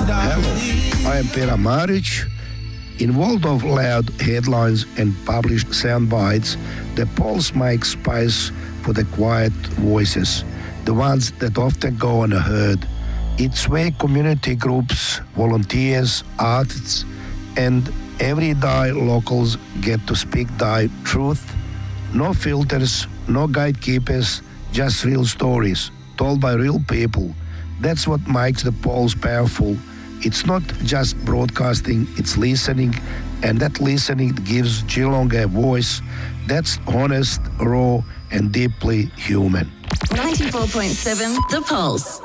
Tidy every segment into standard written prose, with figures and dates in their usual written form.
Hello, I am Pera Maric. In world of loud headlines and published sound bites, the Pulse makes space for the quiet voices, the ones that often go unheard. It's where community groups, volunteers, artists, and everyday locals get to speak their truth. No filters, no gatekeepers, just real stories told by real people. That's what makes the Pulse powerful. It's not just broadcasting, it's listening, and that listening gives Geelong a voice that's honest, raw, and deeply human. 94.7 The Pulse.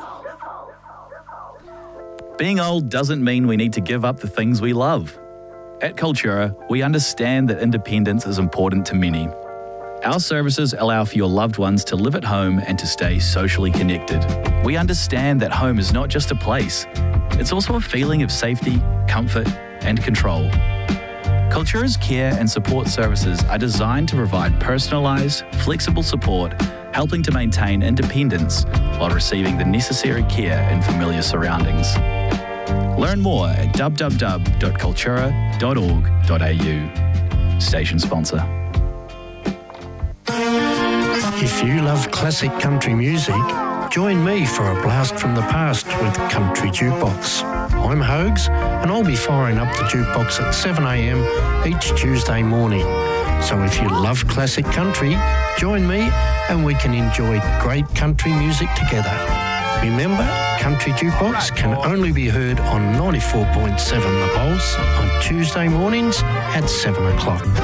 Being old doesn't mean we need to give up the things we love. At Cultura, we understand that independence is important to many. Our services allow for your loved ones to live at home and to stay socially connected. We understand that home is not just a place, it's also a feeling of safety, comfort, and control. Cultura's care and support services are designed to provide personalised, flexible support, helping to maintain independence while receiving the necessary care in familiar surroundings. Learn more at www.cultura.org.au. Station sponsor. If you love classic country music, join me for a blast from the past with Country Jukebox. I'm Hogs, and I'll be firing up the jukebox at 7 a.m. each Tuesday morning. So if you love classic country, join me and we can enjoy great country music together. Remember, Country Jukebox can only be heard on 94.7 The Pulse on Tuesday mornings at 7 o'clock.